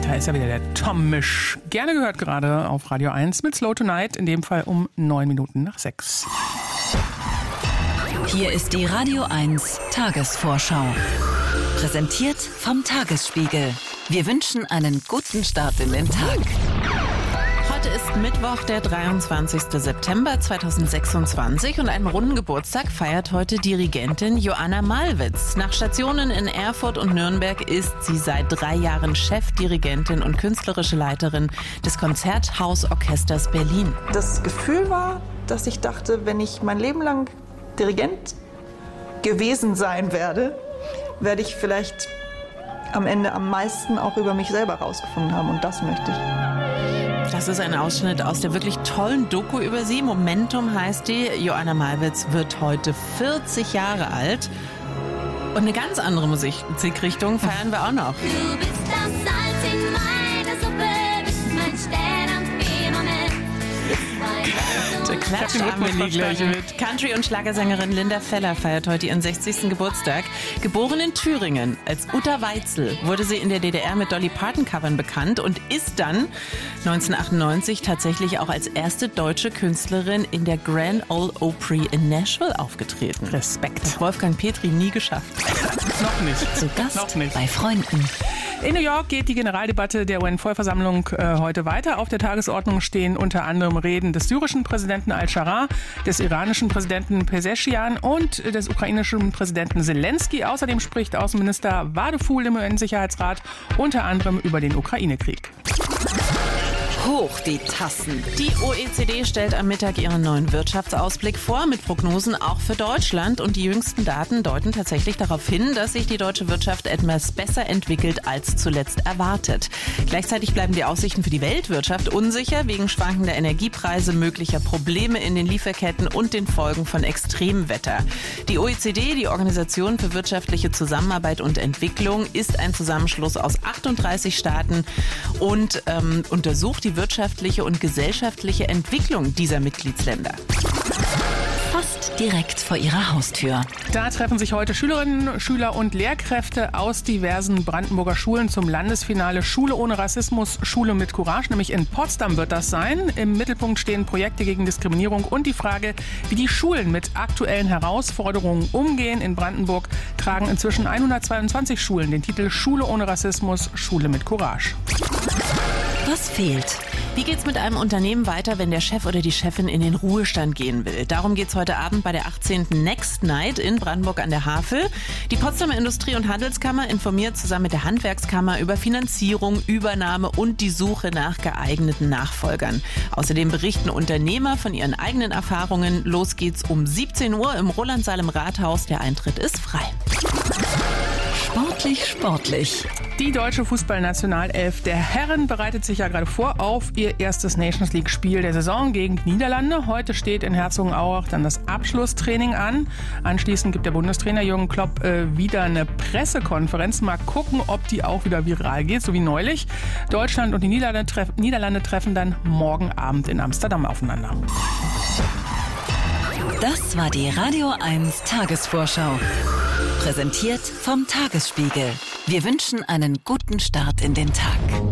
Da ist ja wieder der Tom Misch. Gerne gehört gerade auf Radio 1 mit Slow Tonight, in dem Fall um 6:09. Hier ist die Radio 1 Tagesvorschau. Präsentiert vom Tagesspiegel. Wir wünschen einen guten Start in den Tag. Heute ist Mittwoch, der 23. September 2026 und einen runden Geburtstag feiert heute Dirigentin Joanna Malwitz. Nach Stationen in Erfurt und Nürnberg ist sie seit 3 Jahren Chefdirigentin und künstlerische Leiterin des Konzerthausorchesters Berlin. Das Gefühl war, dass ich dachte, wenn ich mein Leben lang Dirigent gewesen sein werde, werde ich vielleicht am Ende am meisten auch über mich selber rausgefunden haben, und das möchte ich. Das ist ein Ausschnitt aus der wirklich tollen Doku über sie. Momentum heißt die. Joanna Malwitz wird heute 40 Jahre alt. Und eine ganz andere Musikrichtung feiern wir auch noch. Du bist das Salz in meiner Suppe, bist mein Stern am Firmament. Der klatscht mit. Country- und Schlagersängerin Linda Feller feiert heute ihren 60. Geburtstag. Geboren in Thüringen als Uta Weitzel wurde sie in der DDR mit Dolly Parton-Covern bekannt und ist dann 1998 tatsächlich auch als erste deutsche Künstlerin in der Grand Ole Opry in Nashville aufgetreten. Respekt. Hat Wolfgang Petri nie geschafft. Noch nicht. Zu Gast Noch nicht. bei Freunden. In New York geht die Generaldebatte der UN-Vollversammlung heute weiter. Auf der Tagesordnung stehen unter anderem Reden des syrischen Präsidenten al-Shara, des iranischen Präsidenten Pezeshkian und des ukrainischen Präsidenten Zelensky. Außerdem spricht Außenminister Vadeful im UN-Sicherheitsrat unter anderem über den Ukraine-Krieg. Hoch die Tassen. Die OECD stellt am Mittag ihren neuen Wirtschaftsausblick vor, mit Prognosen auch für Deutschland. Und die jüngsten Daten deuten tatsächlich darauf hin, dass sich die deutsche Wirtschaft etwas besser entwickelt als zuletzt erwartet. Gleichzeitig bleiben die Aussichten für die Weltwirtschaft unsicher, wegen schwankender Energiepreise, möglicher Probleme in den Lieferketten und den Folgen von Extremwetter. Die OECD, die Organisation für wirtschaftliche Zusammenarbeit und Entwicklung, ist ein Zusammenschluss aus 38 Staaten und untersucht die wirtschaftliche und gesellschaftliche Entwicklung dieser Mitgliedsländer. Fast direkt vor ihrer Haustür. Da treffen sich heute Schülerinnen, Schüler und Lehrkräfte aus diversen Brandenburger Schulen zum Landesfinale Schule ohne Rassismus, Schule mit Courage. Nämlich in Potsdam wird das sein. Im Mittelpunkt stehen Projekte gegen Diskriminierung und die Frage, wie die Schulen mit aktuellen Herausforderungen umgehen. In Brandenburg tragen inzwischen 122 Schulen den Titel Schule ohne Rassismus, Schule mit Courage. Was fehlt? Wie geht's mit einem Unternehmen weiter, wenn der Chef oder die Chefin in den Ruhestand gehen will? Darum geht's heute Abend bei der 18. Next Night in Brandenburg an der Havel. Die Potsdamer Industrie- und Handelskammer informiert zusammen mit der Handwerkskammer über Finanzierung, Übernahme und die Suche nach geeigneten Nachfolgern. Außerdem berichten Unternehmer von ihren eigenen Erfahrungen. Los geht's um 17 Uhr im Rolandsaal im Rathaus. Der Eintritt ist frei. Sportlich. Die deutsche Fußballnationalelf der Herren bereitet sich ja gerade vor auf ihr erstes Nations League-Spiel der Saison gegen die Niederlande. Heute steht in Herzogenaurach dann das Abschlusstraining an. Anschließend gibt der Bundestrainer Jürgen Klopp wieder eine Pressekonferenz. Mal gucken, ob die auch wieder viral geht, so wie neulich. Deutschland und die Niederlande treffen dann morgen Abend in Amsterdam aufeinander. Das war die Radio 1 Tagesvorschau. Präsentiert vom Tagesspiegel. Wir wünschen einen guten Start in den Tag.